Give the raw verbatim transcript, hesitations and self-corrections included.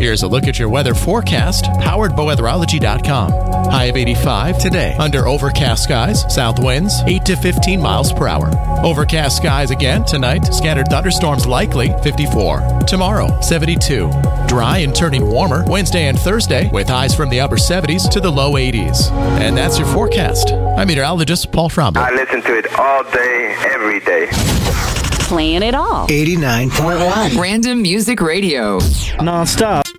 Here's a look at your weather forecast, powered by weatherology dot com. High of eighty-five today. Under overcast skies, south winds eight to fifteen miles per hour. Overcast skies again tonight. Scattered thunderstorms likely, fifty-four. Tomorrow, seventy-two. Dry and turning warmer Wednesday and Thursday with highs from the upper seventies to the low eighties. And that's your forecast. I'm meteorologist Paul Fromber. I listen to it all day, every day. Playing it all. eighty-nine point one. Random Music Radio. Non-stop.